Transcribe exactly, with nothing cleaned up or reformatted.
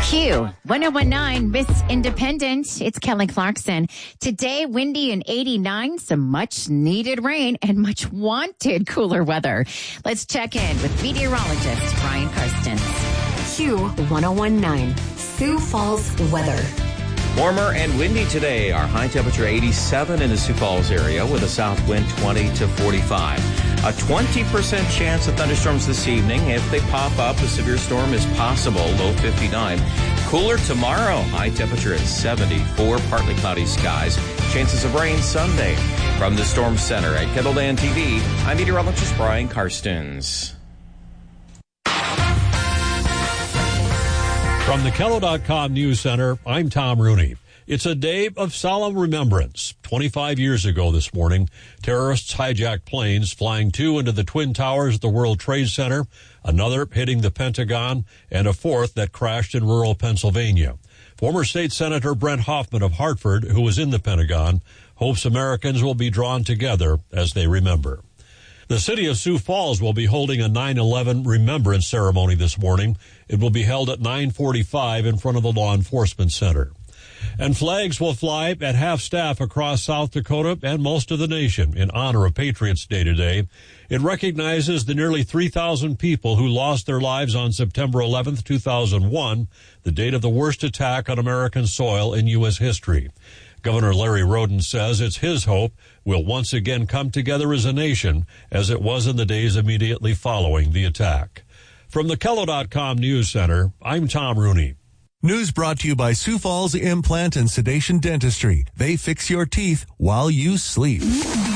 Q one oh one nine Miss Independent. It's Kelly Clarkson. Today, windy and eighty-nine, some much needed rain and much wanted cooler weather. Let's check in with meteorologist Brian Karstens. Q one oh one nine Sioux Falls weather. Warmer and windy today. Our high temperature eighty-seven in the Sioux Falls area with a south wind twenty to forty-five. A twenty percent chance of thunderstorms this evening. If they pop up, a severe storm is possible. Low fifty-nine. Cooler tomorrow. High temperature at seventy-four. Partly cloudy skies. Chances of rain Sunday. From the Storm Center at Kettledan T V, I'm meteorologist Brian Karstens. From the Kello dot com News Center, I'm Tom Rooney. It's a day of solemn remembrance. twenty-five years ago this morning, terrorists hijacked planes, flying two into the Twin Towers at the World Trade Center, another hitting the Pentagon, and a fourth that crashed in rural Pennsylvania. Former State Senator Brent Hoffman of Hartford, who was in the Pentagon, hopes Americans will be drawn together as they remember. The city of Sioux Falls will be holding a nine eleven remembrance ceremony this morning. It will be held at nine forty-five in front of the Law Enforcement Center. And flags will fly at half-staff across South Dakota and most of the nation in honor of Patriots Day today. It recognizes the nearly three thousand people who lost their lives on September eleventh, two thousand one, the date of the worst attack on American soil in U S history. Governor Larry Roden says it's his hope we'll once again come together as a nation as it was in the days immediately following the attack. From the Kello dot com News Center, I'm Tom Rooney. News brought to you by Sioux Falls Implant and Sedation Dentistry. They fix your teeth while you sleep.